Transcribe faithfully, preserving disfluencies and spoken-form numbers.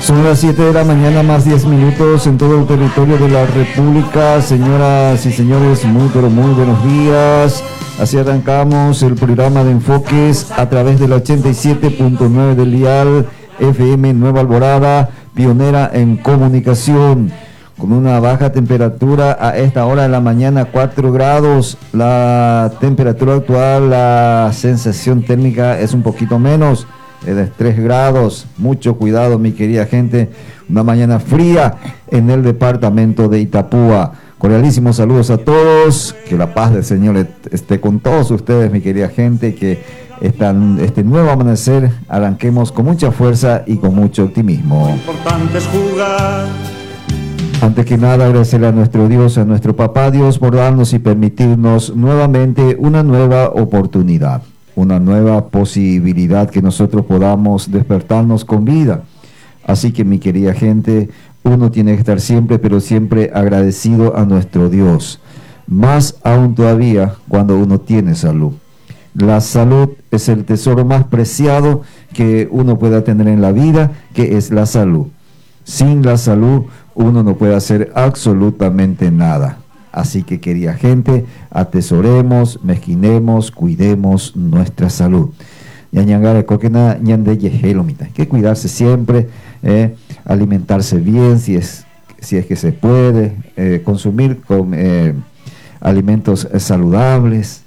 Son las siete de la mañana más diez minutos en todo el territorio de la República. Señoras y señores, muy pero muy buenos días. Así arrancamos el programa de Enfoques a través del ochenta y siete punto nueve del dial F M Nueva Alborada, pionera en comunicación. Con una baja temperatura a esta hora de la mañana, cuatro grados. La temperatura actual, la sensación térmica es un poquito menos, de tres grados. Mucho cuidado, mi querida gente. Una mañana fría en el departamento de Itapúa. Cordialísimos saludos a todos. Que la paz del Señor esté con todos ustedes, mi querida gente. Que esta, este nuevo amanecer arranquemos con mucha fuerza y con mucho optimismo. Lo importante es jugar. Antes que nada, agradecerle a nuestro Dios, a nuestro Papá Dios, por darnos y permitirnos nuevamente una nueva oportunidad, una nueva posibilidad que nosotros podamos despertarnos con vida. Así que, mi querida gente, uno tiene que estar siempre, pero siempre agradecido a nuestro Dios. Más aún todavía cuando uno tiene salud. La salud es el tesoro más preciado que uno pueda tener en la vida, que es la salud. Sin la salud, uno no puede hacer absolutamente nada. Así que, querida gente, atesoremos, mezquinemos, cuidemos nuestra salud. Hay que cuidarse siempre, eh, alimentarse bien si es, si es que se puede, eh, consumir con, eh, alimentos saludables,